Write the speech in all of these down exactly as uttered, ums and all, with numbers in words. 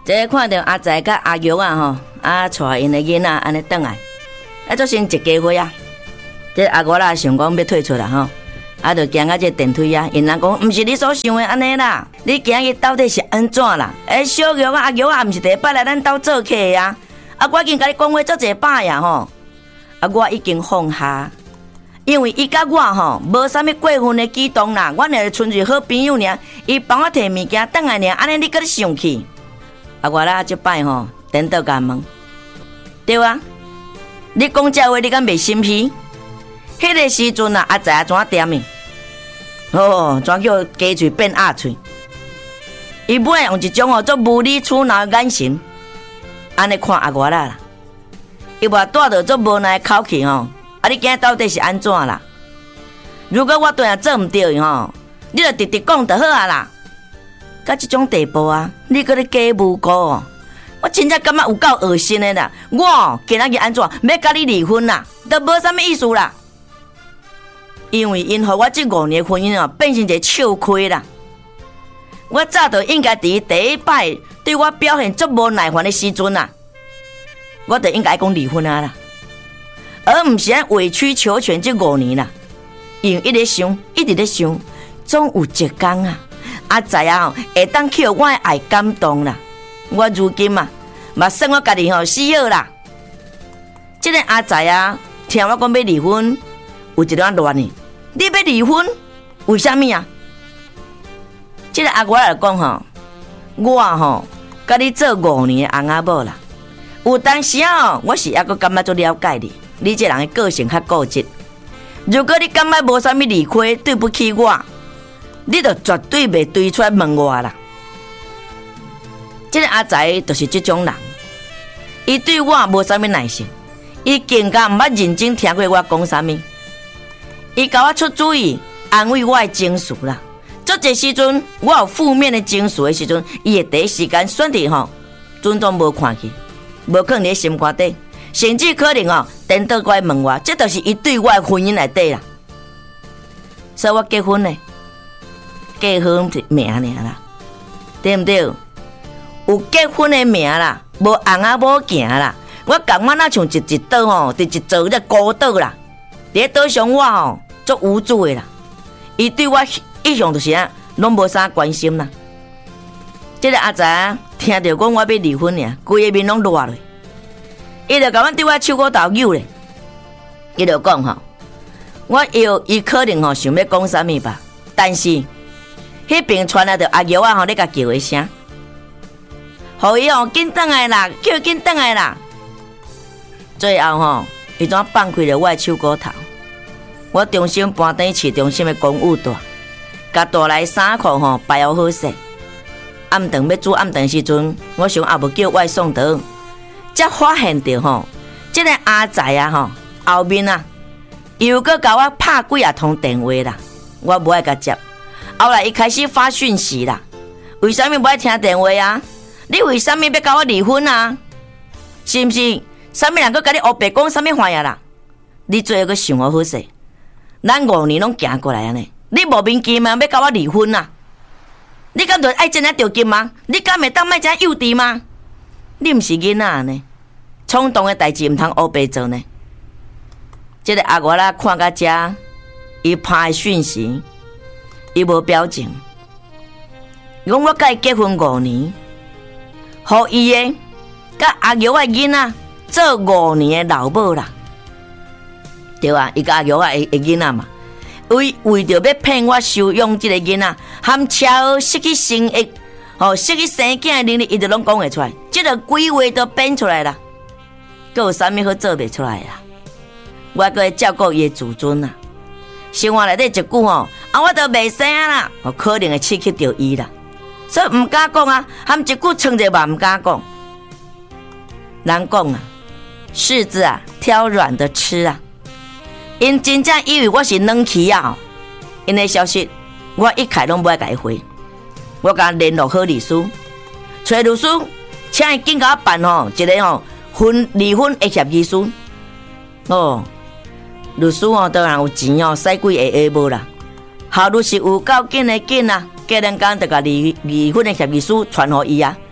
这看到阿财甲阿玉啊吼，啊带因的囡仔安尼转来，啊做成一家伙啊。这阿五啦想讲要退出啦吼，啊就行到这电梯啊，因人讲毋是你所想的安尼啦，你今日到底是安怎啦？诶，小玉啊阿玉啊，毋是第一摆来咱兜做客啊，啊我已经甲你讲话足一摆呀吼，啊我已经放下。因为伊甲我吼无啥物过分的举动啦，阮俩纯粹好朋友尔。伊帮我摕物件转来尔，安尼你搁咧生气？啊，我啦即摆吼，颠倒甲问，对啊，你讲这话你敢袂心虚？迄个时阵啊，阿财怎点的？哦，怎叫鸡嘴变鸭嘴？伊尾用一种吼做无理取闹的眼神，安尼看阿我啦啦，伊话带着做无奈的口气吼。啊！你今日到底是安怎啦？如果我对啊做毋对吼，你就直直讲就好啊啦。到这种地步啊，你搁咧假无辜哦，我真正感觉有够恶心的啦。我今仔日安怎要甲你离婚啦？都无啥物意思啦。因为因互我这五年婚姻哦，变成一个笑亏啦。我早就应该伫第一摆对我表现足无耐烦的时阵啊，我就应该讲离婚啊啦。而毋是按委曲求全这五年啦，因为一直想，一直咧想，总有一天啊，阿财啊会当去我的爱感动啦。我如今啊，嘛算我家己吼死好啦。这个阿财啊，听我讲要离婚，有一段乱呢。你要离婚，为什么啊？这个阿我来讲吼，我吼甲你做五年的翁仔某啦，有当时啊，我是还阁感觉足了解你。你这人的个性较固执，如果你感觉无啥物理亏，对不起我，你就绝对袂对出来问我啦。这个阿财就是这种人，伊对我无啥物耐心，伊更加毋捌认真听过我讲啥物，伊甲我出主意，安慰我的情绪啦。做这时阵，我有负面的情绪的时阵，伊会第一时间选择吼，尊重无看去，无可能伫心肝底。甚至可能哦，颠倒过来问我，这就是伊对我的婚姻内底啦。所以我结婚呢，结婚名尔啦，对不对？有结婚的名啦，无翁仔某行啦。我感觉那像一一岛吼，伫一座咧孤岛啦。伫岛上我吼，足无助的啦。伊对我一向就是啊，拢无啥关心啦。这个阿财听到讲我要离婚尔，规个面拢热落。伊就甲阮对我手骨头扭咧，伊就讲吼，我摇伊可能吼想要讲啥物吧，但是迄边传来着阿玉啊吼咧甲叫一声，互伊吼紧转来啦，叫紧转来啦。最后吼，伊怎放开了我的手骨头，我重新搬转市中心的公务大，甲大内衫裤吼摆好好势。暗顿要煮暗顿时阵，我想也无叫外送到。才发现到吼，这个阿财啊吼，后面啊又搁甲我拍几啊通电话啦，我无爱甲接。后来伊开始发讯息啦，为什么无爱听电话啊？你为什么要甲我离婚啊？是毋是？啥物人搁甲你黑白讲啥物话呀啦？你最后搁想好好势，咱五年拢行过来安尼，你无面筋吗？要甲我离婚啊？你敢着爱这样条件吗？你敢会当卖这样幼稚吗？你毋是囡仔呢，冲动的代志毋通黑白做呢。这个阿我啦看到这，伊拍的讯息，伊无表情。讲我甲伊结婚五年，互伊的甲阿玉的囡仔做五年的老母啦，对啊，伊甲阿玉的的囡仔嘛，为为着要骗我收养这个囡仔，含车祸失去生育。哦，失去生囝的能力，伊就拢讲会出来，这个规划都编出来啦，佮有啥物好做袂出来啦？我佮会照顾伊的自尊啦，生活内底一句吼，啊，我都袂生啦，我可能会刺激到伊啦，所以毋敢讲啊，含一句撑者嘛毋敢讲。人讲啊，柿子啊挑软的吃啊，因真正以为我是软气啊，因的消息我一概拢无爱甲伊回。我甲联络好律师，找律师，请伊紧甲我办吼一个吼婚离婚的协议书。哦，律师哦当然有钱哦，使几个下无啦。效率是有够紧的紧啊，过两天就甲离离婚的协议书传互伊啊。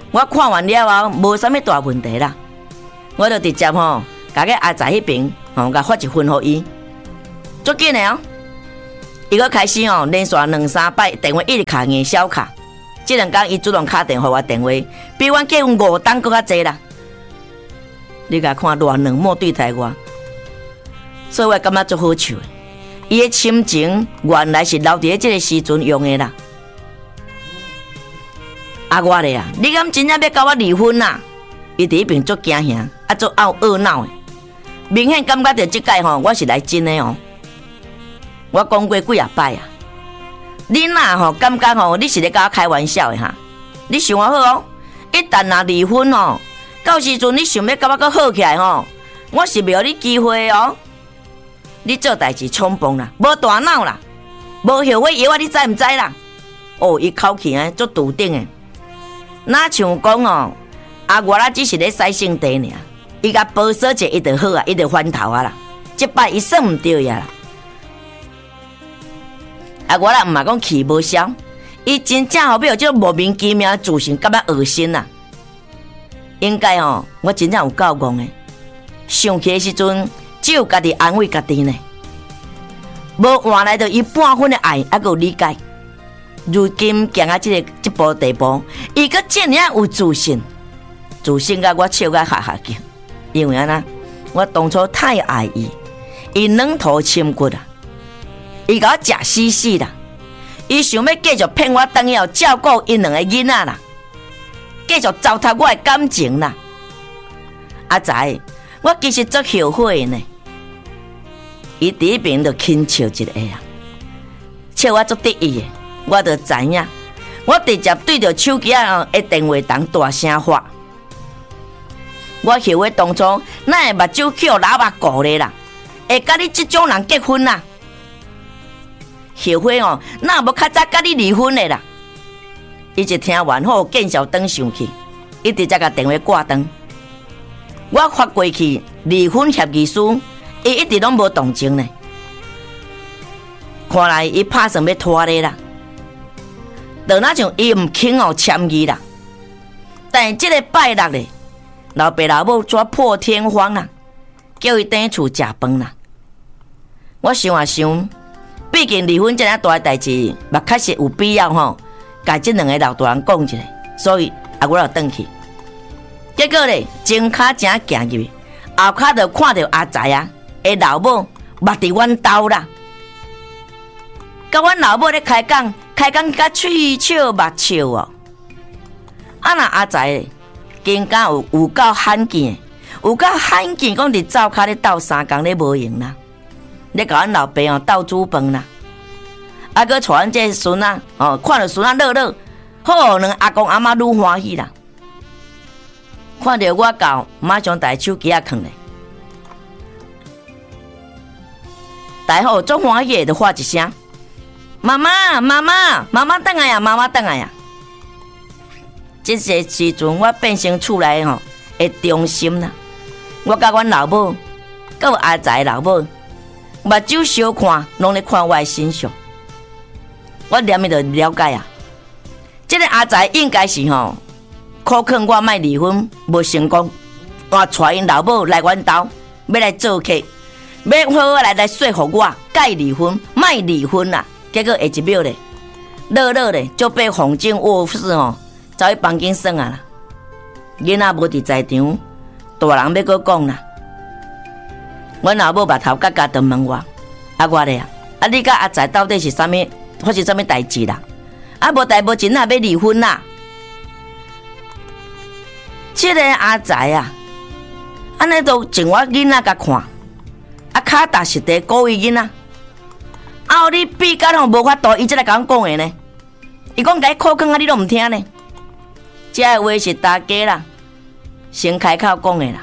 我看完了后，无啥物大问题啦，我就直接吼，甲个阿仔迄边吼，甲发一份互伊，足紧的哦。伊个开始吼，连续两三摆电话一直卡硬小卡，即两天伊主动敲电话我电话，比阮结婚五档搁较济啦。你甲看偌两抹对待我，所以我感觉足好笑的。伊的心情原来是留伫即个时阵用的啦。啊我咧啊，你敢真正要甲我离婚啊？伊伫迄边足惊吓，啊足懊懊恼的，明显感觉到即届吼，我是来真的哦。我讲过几啊摆啊，你若吼感觉吼，你是咧甲我开玩笑的哈？你想我好哦，一旦若离婚哦，到时阵你想要甲我搁好起来吼，我是袂互你机会哦。你做代志冲动啦，无大脑啦，无后悔药啊，你知毋知啦？哦，伊口气啊，足笃定的，哪像讲哦，啊我啦只是咧使性地尔，伊甲保守者伊就好啊，伊就翻头啊啦，即摆伊算毋对呀啦。啊我啦毋嘛讲气无消，伊真正后尾有即种莫名其妙的自信，感觉恶心啦。应该哦，我真正有够戆的，想起的时阵。只有家己安慰家己呢，无换来着伊半分的爱，还有理解。如今行到这个这步地步，伊阁这样有自信，自信甲我笑甲哈哈叫。因为安那，我当初太爱伊，伊软土深骨啊，伊甲我食死死啦，伊想要继续骗我，等以后照顾因两个囡仔啦，继续糟蹋我的感情啦。阿仔，我其实足后悔呢。伊第一边就轻笑一个啊，笑我足得意的，我就知影，我直接对着手机啊的电话筒大声发，我后悔当初哪会目睭翘喇叭顾咧啦，会甲你这种人结婚啦，后悔哦，哪无较早甲你离婚的啦。伊一听完后见笑转上去，伊直接甲电话挂断。我发过去离婚协议书。伊一直拢无动静呢，看来伊拍算要拖咧啦，就那像伊唔肯哦签字啦。但是这个拜六咧，老爸老母抓破天荒啦，叫伊等厝食饭啦。我想啊想，毕竟离婚这样大的代志，嘛确实有必要吼，甲这两个老大人讲一下，所以啊我就转去。结果咧，前脚正行入去，后脚就看到阿仔啊。诶，老母目伫阮兜啦，甲阮老母咧开讲，开讲甲喙笑目笑哦。啊那阿仔，更加有有够罕见，有够罕见，讲伫灶骹咧斗三工咧无用啦，咧甲阮老爸哦斗煮饭啦，啊搁带阮这孙仔哦，看到孙仔乐乐，好两阿公阿妈愈欢喜啦。看到我到，马上带手机啊囥咧。大好足欢喜就发一声，妈妈妈妈妈妈等来呀，妈妈等来呀。这个时阵我变成厝内吼的中心啦。我甲阮老母，甲有阿仔老母，目睭相看，拢咧看我的身上。我念伊就了解啊，这个阿仔应该是吼苦劝我莫离婚，无成功，我带因老母来阮兜，要来做客。要好好来来说服我，该离婚，莫离婚啦。结果下一秒咧，乐乐咧就被哄进卧室哦，走去房间耍啊啦。囡仔无伫在场，大人要搁讲啦。阮老母目头角角就问我，啊我咧啊，啊你甲阿仔到底是啥物？发生啥物代志啦？啊无代无真啊要离婚啦？这个阿仔啊，安尼都从我囡仔甲看。啊，脚踏实地鼓励囡仔，啊，你比较吼无法度，伊才来甲阮讲的呢。伊讲甲伊苦劝啊，你都毋听呢。这个话是大家啦，先开口讲的啦。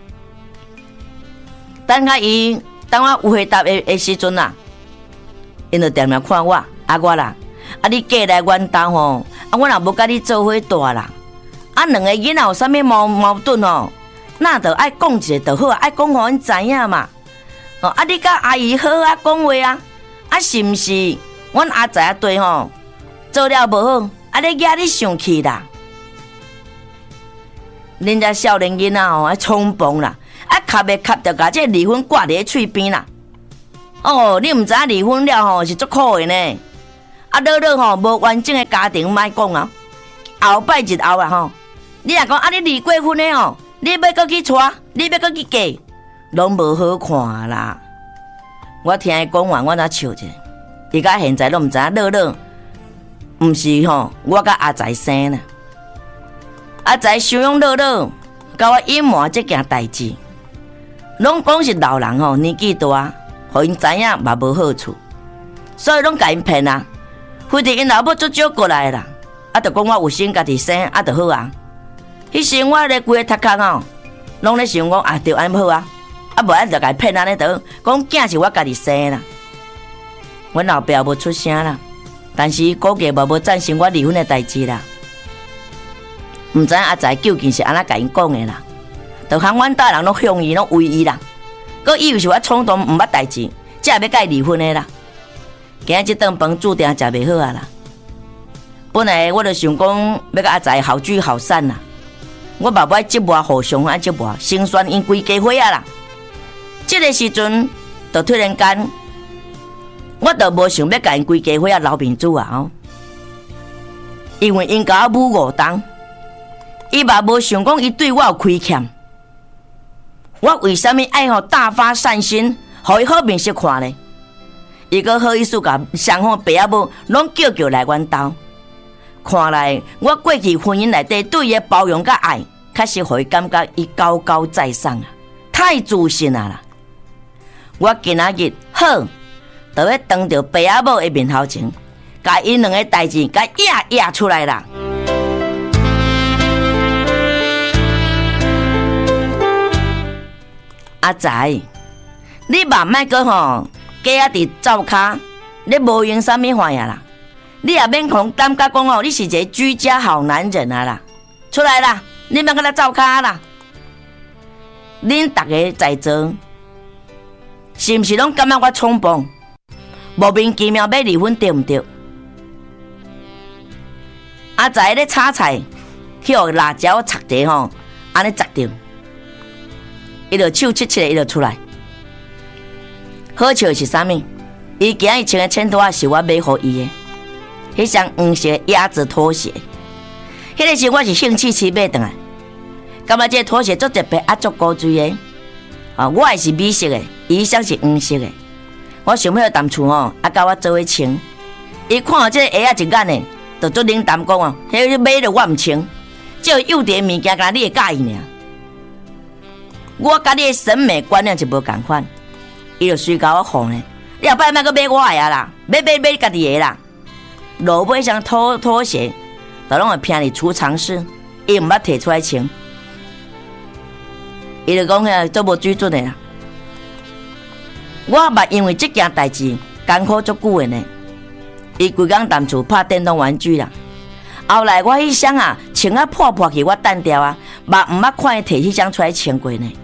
等下伊，等我有回答的的时阵啊，因就定定看我，啊我啦，啊你过来阮兜吼，啊我若无甲你做伙大啦，啊两个囡仔有啥物矛矛盾吼，那就爱讲一下就好，爱讲互阮知影嘛。哦，啊！你甲阿姨好啊，讲话啊，啊是毋是？阮阿仔对吼做了无好，啊你惹你生气啦。 恁遮少年囡仔吼，爱冲动啦，啊，卡袂卡着甲这离婚挂伫嘴边啦。哦，你毋知影离婚了吼是足苦的呢。啊，老老吼无完整的家庭，莫讲啊，后摆日后啊吼，你若讲啊，你离过婚的吼，你要搁去娶，你要搁去嫁，拢无好看啦。我听伊讲完，我才笑者。伊到现在拢毋知影老老，毋是吼，我甲阿财生啦。阿财想用老老，甲我隐瞒这件代志，拢讲是老人吼年纪大，互因知影嘛无好处，所以拢甲因骗啊。非得因老母足少过来啦，啊，着讲我有心家己生，啊，着好啊。迄时我咧规个头壳吼，拢咧想讲啊，着安好啊，啊，无安着甲伊骗安尼倒，讲囝是我家己生啦。阮后壁无出声啦，但是估计嘛无赞成我离婚的代志啦。毋知影阿财究竟是安怎甲因讲的啦，着喊阮大人拢向伊拢为伊啦，佮以为是我冲动毋捌代志，才要甲伊离婚的啦。今日这顿饭注定食袂好啊啦！本来我就想讲要甲阿财好聚好散啦，我嘛要折磨互相安折磨，成全因规家伙啊啦！这个时阵，就突然间，我就无想要甲因规家伙啊留面子啊哦，因为因甲我母五当，伊嘛无想讲伊对我有亏欠，我为什么爱互大发善心，互伊好面色看呢？伊个好意思甲双方爸仔母拢叫叫来阮兜，看来我过去婚姻内底对伊的包容甲爱，确实互伊感觉伊高高在上啊，太自信啊啦！我今仔日好，就要当着爸仔母的面头前，甲因两个代志甲压压出来啦！阿财，你慢慢个吼。家啊伫灶骹，你无用啥物话呀啦？你也免讲感觉讲哦，你是一个居家好男人啊啦！出来啦，你免跟他灶骹啦！恁大家在座，是毋是拢感觉我冲动？莫名其妙要离婚对毋对？阿财咧炒菜，去互辣椒插地吼，安尼插着，伊就手切切，伊就出来。好笑是啥物？伊今日穿的衬拖是我买互伊的，迄双黄色鸭子拖鞋。迄个时我是兴趣起买转来，感觉这拖鞋足特别，啊足高水的。啊，我的是米色的，伊双是黄色的。我想要淡厝吼，啊甲我做伙穿。伊看到这个鞋啊一眼呢，就足冷淡讲哦，迄买了我毋穿，这幼稚物件，甲你会介意尔。我甲你的审美观念就无共款。伊就随甲我哄呢，你后摆莫阁买我的啊啦，买买买家己的啦。落尾双拖拖鞋，就拢会偏伫储藏室，伊毋捌摕出来穿。伊就讲遐做无水准的啦。我嘛因为这件代志艰苦足久的呢。伊规工踮厝拍电动玩具啦。后来我迄双啊穿啊破破去，我单调啊，嘛毋捌看伊摕迄双出来穿过呢。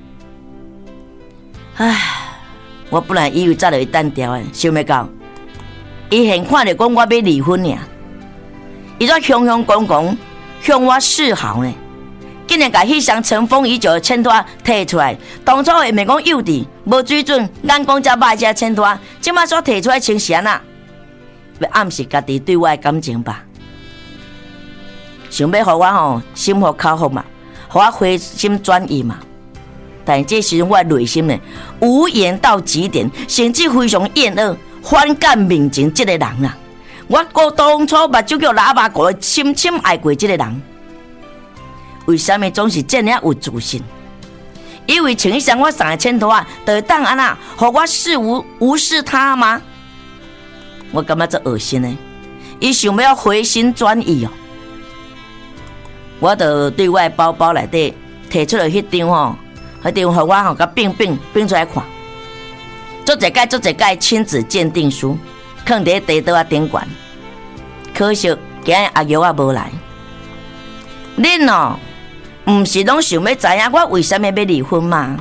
唉。我本来以为早就会单调的，想袂到，伊现看着讲我要离婚尔，伊则雄雄公公向我示好呢，竟然把迄双尘封已久的衬拖摕出来，当初会袂讲幼稚、无水准、眼光才歹只衬拖，即马所摕出来穿是安那？要暗示家己对我的感情吧？想要互我吼心服口服嘛，互我回心转意嘛。但这时我的内心呢，无言到极点，甚至非常厌恶、反感面前这个人啊！我过当初目睭叫喇叭过，深深爱过这个人。为什么总是这样有自信？因为穿一双我送的衬拖啊，就当安那，互我视无无视他吗？我感觉这恶心呢！伊想要回心转意哦，我就对我的包包内底摕出了迄张吼。迄张互我吼，甲并并并出来看，做一届做一届亲子鉴定书，放伫地桌啊顶悬。可惜今日阿玉啊无来。恁哦，毋是拢想要知影我为什么要离婚吗？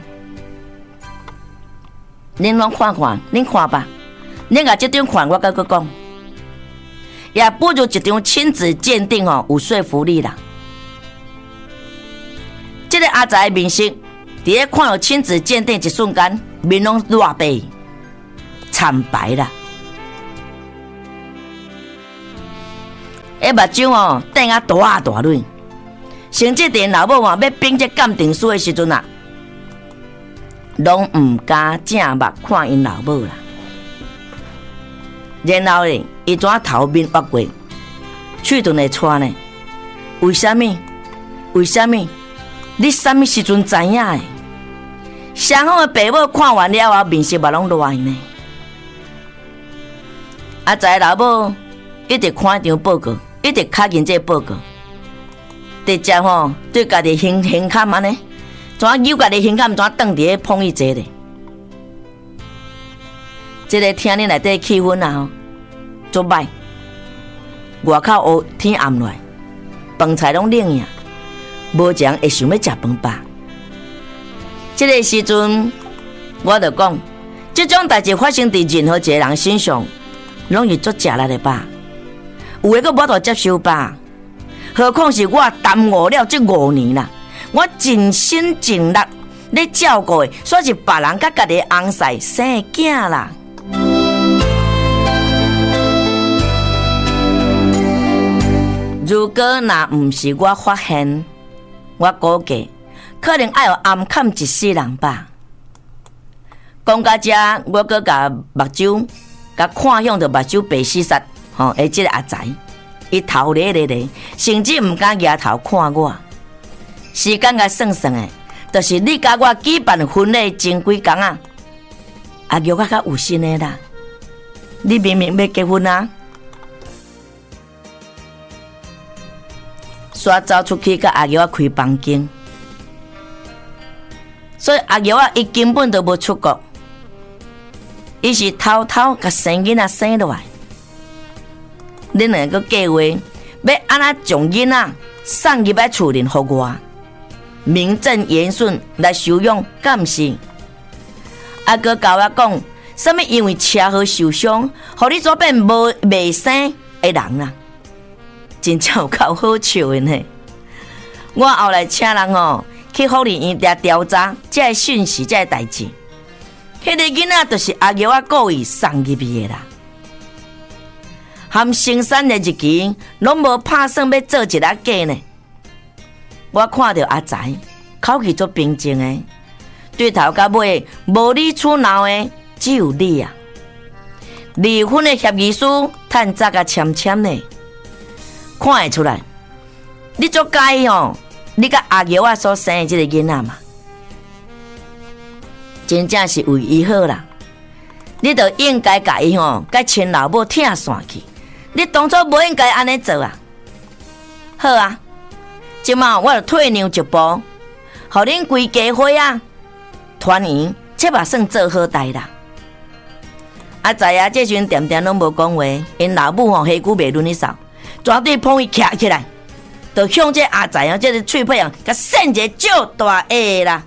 恁拢看看，恁看吧。恁甲这张看，我甲佮讲，也不如一张亲子鉴定哦有说服力啦。 个阿财的面色，伫咧看到亲子鉴定一瞬间，面拢热白、惨白啦。迄目睭哦，瞪啊大啊大蕊。甚至连老母哦要评这鉴定书的时阵啊，拢唔敢正目看因老母啦。然后咧，伊怎头面挖过，喙唇会喘呢？为什么？为什么？你什么时阵知影的？双方的爸母看完了后，面色嘛拢乱呢。阿财老母一直看张报告，一直卡紧这报告，直接吼对家己胸胸坎安尼，怎扭家己胸坎，怎瞪伫咧碰伊坐咧。这个厅里内底气氛啊吼，足歹。外口乌天暗落来，饭菜拢冷呀，无强会想要食饭吧。这个时阵，我就讲，这种代志发生伫任何一个人身上，拢是足食力的吧。有诶，佫无法接受吧。何况是我耽误了这五年啦，我尽心尽力咧照顾的，煞是别人甲家己的翁婿生的囝啦。如果若毋是我发现，我估计可能要暗砍一世人吧。讲到这，我阁甲目睭，甲看向着目睭白死煞，吼，而即个阿财，伊头咧咧咧，甚至毋敢抬头看我。时间甲算算的，就是你甲我举办婚礼前几工啊，阿玉我较有心的啦。你明明要结婚啊！煞走出去，甲阿玉啊开房间，所以阿玉啊，伊根本都无出国，伊是偷偷甲生囡仔生落来。恁两个计划要安怎将囡仔送入来厝里互我，名正言顺来收养，敢毋是？阿哥甲我讲，什么因为车祸受伤，互你做变无袂生的人啊？真正有够好笑的呢！我后来请人哦去福利院来调查这个讯息、这个代志。迄个囡仔就是阿玉啊故意送入去的啦。含生产的日期拢无拍算要做一个假呢。我看到阿财口气足平静的，对头到尾无理取闹的只有你啊。离婚的协议书趁早甲签签呢。看会出来，你足介意哦，你甲阿玉啊所生的这个囡仔嘛，真正是为伊好啦。你就应该甲伊吼，甲亲老母拆散去。你当初无应该安尼做啊。好啊，即马我就退让一步，互恁规家伙啊，团圆，这嘛算做好代啦。阿财啊，这阵点点拢无讲话，因老母吼下久袂轮伊扫。绝对碰伊徛起来，就向这阿财啊，这个脆皮啊，甲扇一个照大下啦。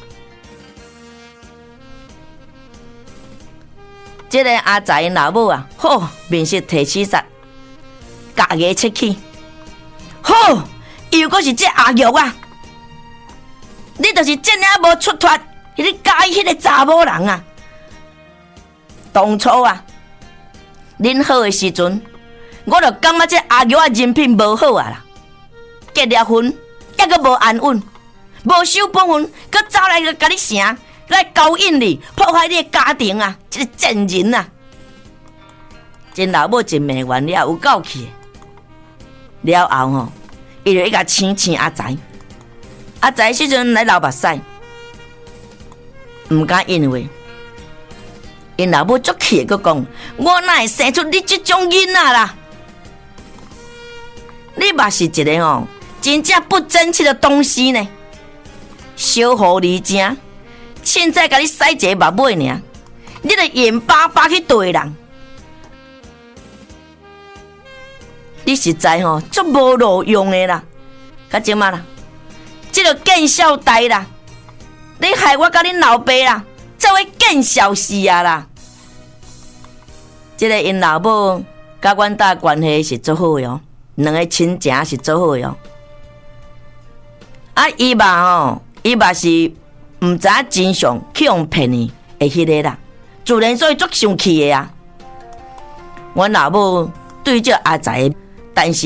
这个阿财因老母啊，吼面色提起煞，家己切气，吼又阁是这阿玉啊！你就是真正无出脱，你介意迄个查某人啊！当初啊，恁好的时阵。我就感觉这阿玉啊人品无好啊啦，结了婚还阁无安稳，无守本分，阁走来个甲你成来勾引你，破坏你的家庭啊！这个贱人啊！真老母真骂完了，有够气。了后吼，伊就一甲青青阿财，阿财时阵来流目屎，唔敢因为。因老母足气，阁讲我哪会生出你这种囡仔啦？你嘛是一个哦，真正不争气的东西呢！小狐狸精，凊彩甲你使一个目尾尔，你就眼巴巴去对人。你实在吼足无路用的啦！甲即马啦，这个见笑呆啦！你害我甲恁老爸啦，做伙见笑死啊啦！这个因老母甲阮大关系是足好的哦。两个亲情是做好的哦， 啊，伊嘛吼，伊嘛是毋知影真相去用骗伊的迄个啦，自然所以足生气的啊。阮老母对这阿财，但是